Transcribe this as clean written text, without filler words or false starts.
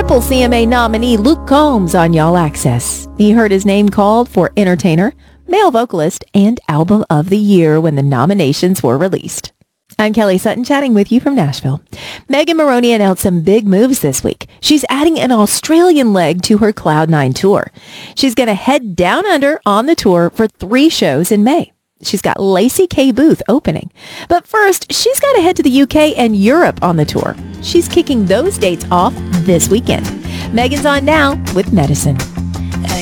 triple CMA nominee Luke Combs on Y'all Access. He heard his name called for Entertainer, Male Vocalist, and Album of the Year when the nominations were released. I'm Kelly Sutton chatting with you from Nashville. Megan Moroney announced some big moves this week. She's adding an Australian leg to her Cloud9 tour. She's going to head down under on the tour for 3 shows in May. She's got Lacey K. Booth opening. But first, she's got to head to the UK and Europe on the tour. She's kicking those dates off this weekend. Megan's on now with Medicine.